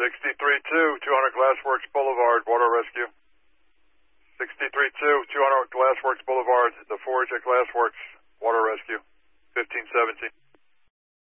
63-2, 200 Glassworks Boulevard, Water Rescue. 63-2, 200 Glassworks Boulevard, the Forge at Glassworks, Water Rescue. 1517.